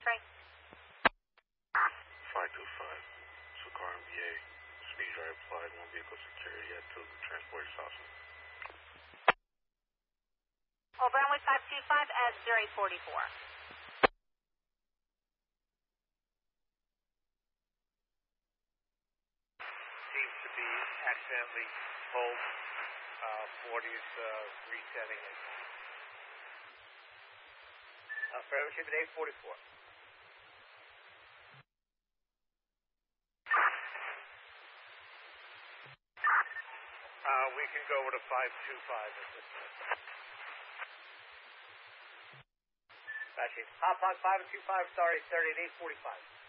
Frank. 525. Sukar MBA. Speed drive applied. One vehicle security at 2. Transport Sausum. Well, Brownway 525 as 0844. Seems to be accidentally pulled. 40's resetting it. Forever ship at 844. We can go over to 525 at this point. Hot Hog 525, sorry, started at 845.